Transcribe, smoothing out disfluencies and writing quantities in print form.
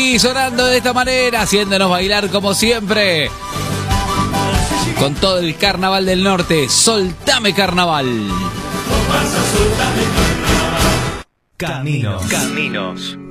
aquí sonando de esta manera, haciéndonos bailar como siempre. Con todo el carnaval del norte, Soltame Carnaval. Caminos.